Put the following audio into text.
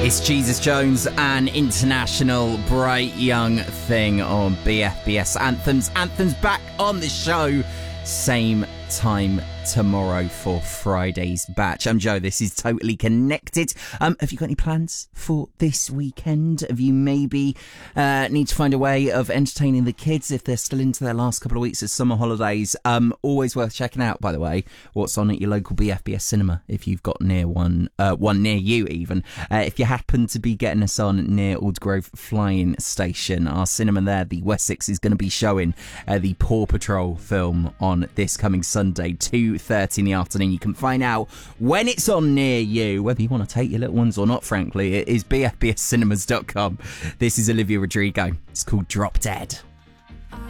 It's Jesus Jones, an international bright young thing on BFBS Anthems. Anthems back on the show, same time tomorrow for Friday's batch. I'm Joe, this is Totally Connected. Have you got any plans for this weekend? Have you maybe need to find a way of entertaining the kids if they're still into their last couple of weeks of summer holidays? Always worth checking out, by the way, what's on at your local BFBS cinema if you've got near one near you even. If you happen to be getting us on near Aldergrove Flying Station, our cinema there, the Wessex, is going to be showing the Paw Patrol film on this coming Sunday, 2:30 in the afternoon. You can find out when it's on near you, whether you want to take your little ones or not, frankly. It is bfbscinemas.com. This is Olivia Rodrigo. It's called Drop Dead.